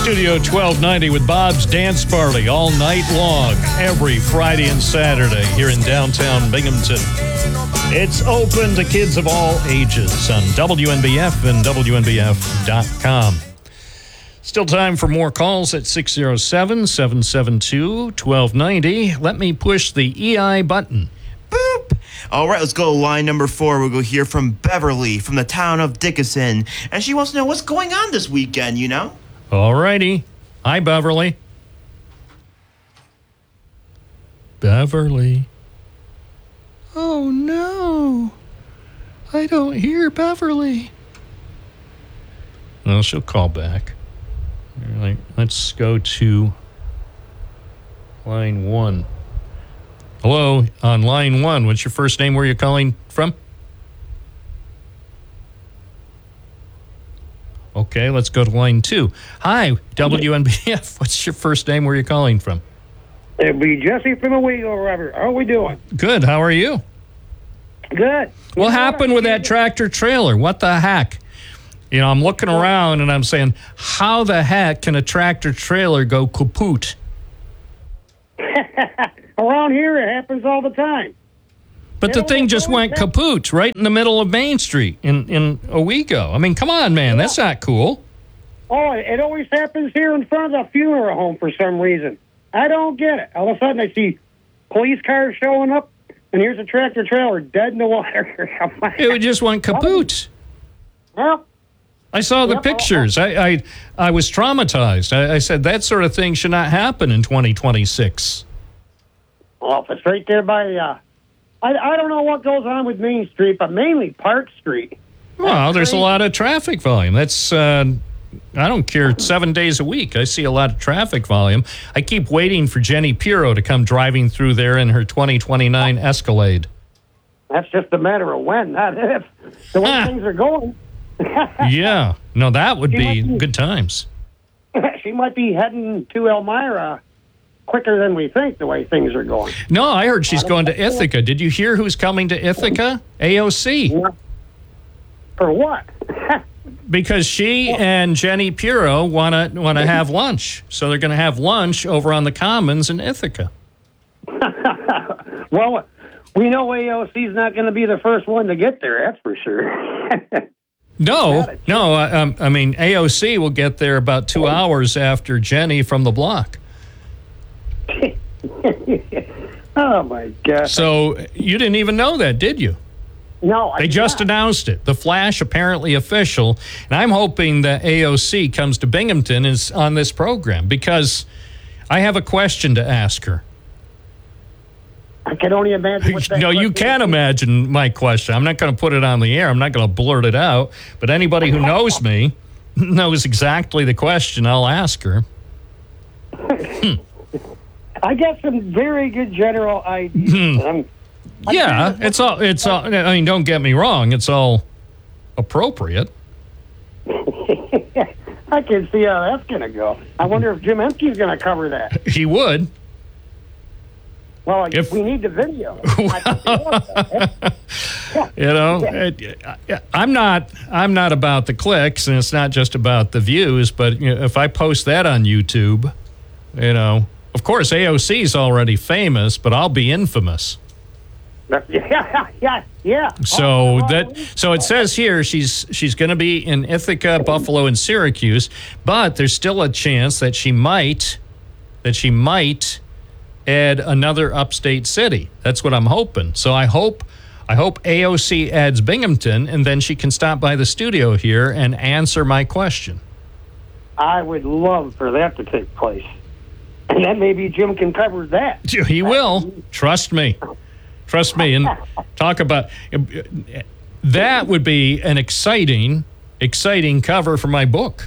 Studio 1290 with Bob's Dance Party all night long, every Friday and Saturday here in downtown Binghamton. It's open to kids of all ages on WNBF and WNBF.com. Still time for more calls at 607-772-1290. Let me push the EI button. Boop. All right, let's go to line number 4. We'll go hear from Beverly from the town of Dickinson. And she wants to know what's going on this weekend, you know? All righty. Hi, Beverly. Beverly. Oh, no. I don't hear Beverly. Well, she'll call back. All right, let's go to line 1. Hello, on line 1. What's your first name? Where are you calling from? Okay, let's go to line 2. Hi, WNBF. What's your first name? Where are you calling from? It'll be Jesse from the Wego River. How are we doing? Good. How are you? Good. What happened with that tractor trailer? What the heck? You know, I'm looking around and I'm saying, how the heck can a tractor trailer go kaput? Around here, it happens all the time. But the thing just went kaput right in the middle of Main Street in Owego. I mean, come on, man. That's not cool. Oh, it always happens here in front of the funeral home for some reason. I don't get it. All of a sudden, I see police cars showing up, and here's a tractor trailer dead in the water. It just went kaput. Well, I saw the pictures. I was traumatized. I said that sort of thing should not happen in 2026. well, if it's right there by... I don't know what goes on with Main Street, but mainly Park Street. Well, there's a lot of traffic volume. That's, I don't care, 7 days a week. I see a lot of traffic volume. I keep waiting for Jenny Pirro to come driving through there in her 2029 Escalade. That's just a matter of when, not if. The way things are going. Yeah. No, that would be good times. She might be heading to Elmira quicker than we think, the way things are going. No, I heard she's going to Ithaca. Did you hear who's coming to Ithaca? AOC. For what? Because she and Jenny Pirro want to have lunch. So they're going to have lunch over on the Commons in Ithaca. Well, we know AOC's not going to be the first one to get there, that's for sure. No. I mean, AOC will get there about 2 hours after Jenny from the block. Oh, my God. So you didn't even know that, did you? No, They just announced it. The Flash apparently official. And I'm hoping that AOC comes to Binghamton is on this program because I have a question to ask her. I can only imagine what that No, you can imagine my question. I'm not going to put it on the air. I'm not going to blurt it out. But anybody who knows me knows exactly the question I'll ask her. I got some very good general ideas. Yeah, it's all, I mean, don't get me wrong. It's all appropriate. I can see how that's going to go. I wonder if Jim Emke's going to cover that. He would. Well, we need the video. You know, I'm not about the clicks, and it's not just about the views. But you know, if I post that on YouTube, you know, of course AOC's already famous, but I'll be infamous. Yeah. So it says here she's going to be in Ithaca, Buffalo, and Syracuse, but there's still a chance that she might add another upstate city. That's what I'm hoping. So I hope AOC adds Binghamton, and then she can stop by the studio here and answer my question. I would love for that to take place. And then maybe Jim can cover that. He will. Trust me. And talk about that would be an exciting cover for my book.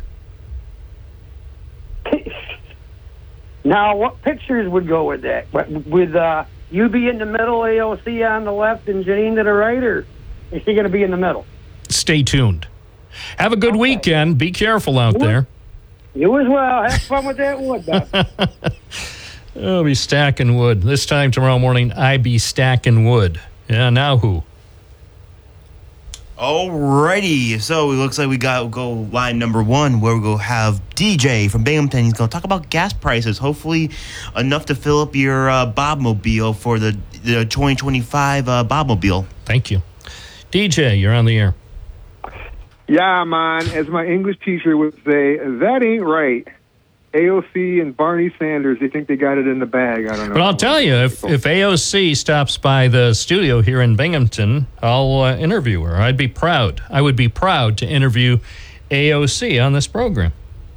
Now, what pictures would go with that? With you be in the middle, AOC on the left, and Janine to the right, or is she going to be in the middle? Stay tuned. Have a good weekend. Be careful out there. You as well. Have fun with that wood, Doc. I'll be stacking wood. This time tomorrow morning, I be stacking wood. Yeah, now who? Alrighty, so it looks like we got go line number 1 where we go have DJ from Binghamton. He's going to talk about gas prices. Hopefully, enough to fill up your Bobmobile for the 2025 Bobmobile. Thank you. DJ, you're on the air. Yeah, man. As my English teacher would say, that ain't right. AOC and Barney Sanders, they think they got it in the bag. I don't know. But I'll tell you, if AOC stops by the studio here in Binghamton, I'll interview her. I'd be proud. I would be proud to interview AOC on this program.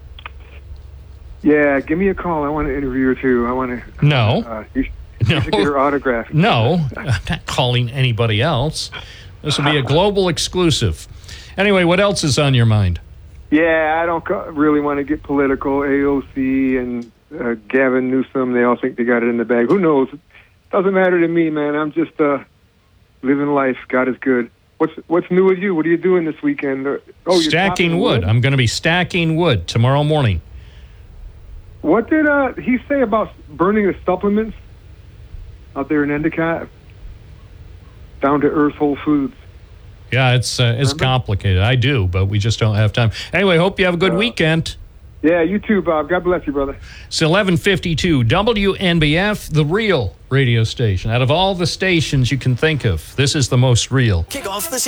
Yeah, give me a call. I want to interview her, too. I want to... No. You should get her autograph. No, I'm not calling anybody else. This will be a global exclusive. Anyway, what else is on your mind? Yeah, I don't really want to get political. AOC and Gavin Newsom, they all think they got it in the bag. Who knows? Doesn't matter to me, man. I'm just living life. God is good. What's new with you? What are you doing this weekend? You're stacking wood. I'm going to be stacking wood tomorrow morning. What did he say about burning the supplements out there in Endicott? Down to Earth Whole Foods. Yeah, it's complicated. I do, but we just don't have time. Anyway, hope you have a good weekend. Yeah, you too, Bob. God bless you, brother. It's 11:52 WNBF, the real radio station. Out of all the stations you can think of, this is the most real. Kick off the